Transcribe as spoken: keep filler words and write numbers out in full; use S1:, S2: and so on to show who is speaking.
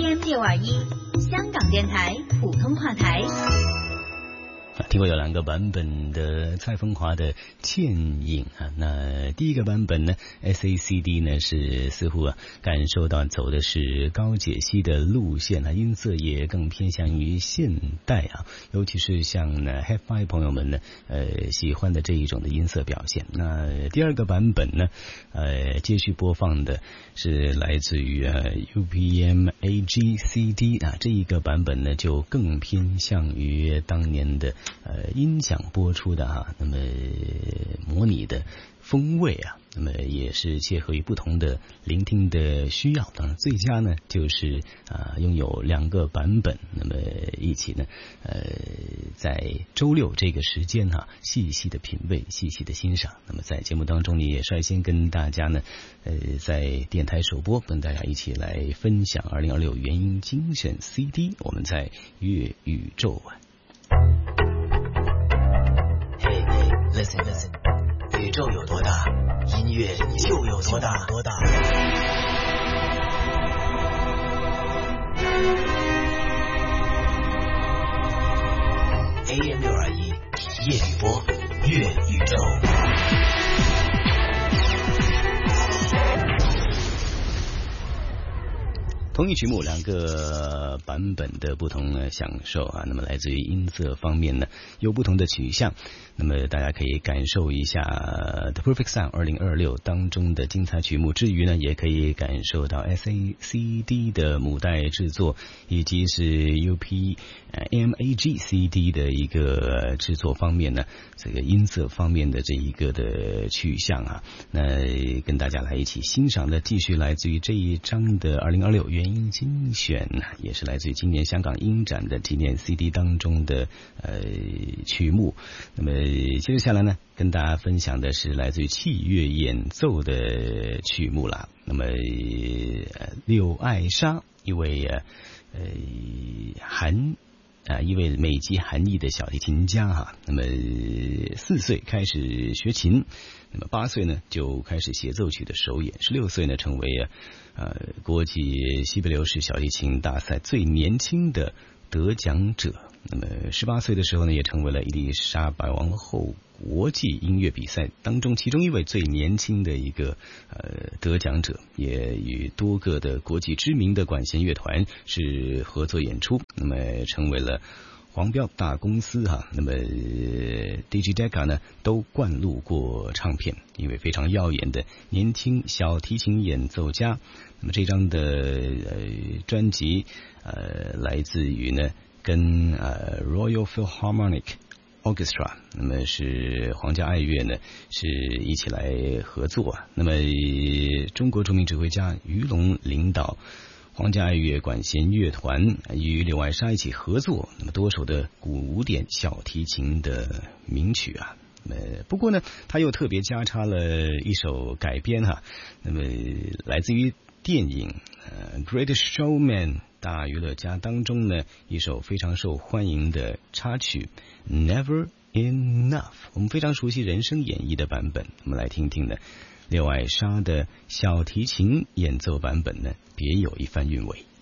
S1: M 六二一香港电台普通话台。
S2: 听过有两个版本的蔡枫华的《倩影》啊，那第一个版本呢 S A C D 呢是似乎啊感受到走的是高解析的路线啊，音色也更偏向于现代啊，尤其是像呢 Hi-Fi 朋友们呢呃喜欢的这一种的音色表现。那第二个版本呢呃继续播放的是来自于呃 U P M A G C D 啊，这一个版本呢就更偏向于当年的呃，音响播出的哈，那么模拟的风味啊，那么也是切合于不同的聆听的需要。当然，最佳呢就是啊、呃、拥有两个版本，那么一起呢，呃，在周六这个时间哈、啊，细细的品味，细细的欣赏。那么在节目当中呢，也率先跟大家呢，呃，在电台首播，跟大家一起来分享二零二六元音精选 C D， 我们在乐宇宙啊。
S3: Listen, listen. 宇宙有多大，音乐就有多大。多大 A M 六二一夜雨波，乐宇宙。
S2: 同一曲目两个版本的不同的享受啊，那么来自于音色方面呢有不同的取向，那么大家可以感受一下 The Perfect Sound 二零二六当中的精彩曲目之余呢，也可以感受到 S A C D 的母带制作以及是 U P M A G C D 的一个制作方面呢，这个音色方面的这一个的取向啊，那跟大家来一起欣赏的继续来自于这一张的二零二六元音精选，也是来自于今年香港音展的纪念 C D 当中的呃曲目。那么接着下来呢，跟大家分享的是来自于器乐演奏的曲目啦。那么呃柳爱莎，一位呃呃韩啊，一位美籍韩裔的小提琴家哈，那么四岁开始学琴，那么八岁呢就开始协奏曲的首演，十六岁呢成为啊呃国际西北流士小提琴大赛最年轻的得奖者。那么十八岁的时候呢，也成为了伊丽莎白王后国际音乐比赛当中其中一位最年轻的一个呃得奖者，也与多个的国际知名的管弦乐团是合作演出，那么成为了黄标大公司哈，那么 Digidecca 呢都灌录过唱片，一位非常耀眼的年轻小提琴演奏家。那么这张的呃专辑呃来自于呢跟呃 Royal Philharmonic Orchestra， 那么是皇家爱乐呢是一起来合作啊。那么中国著名指挥家于龙领导皇家爱乐管弦乐团与柳爱莎一起合作，那么多首的古典小提琴的名曲啊。那么不过呢，他又特别加插了一首改编哈、啊，那么来自于电影呃《Great Showman》大娱乐家当中呢一首非常受欢迎的插曲 Never Enough， 我们非常熟悉人声演绎的版本，我们来听听呢柳爱莎的小提琴演奏版本呢别有一番韵味。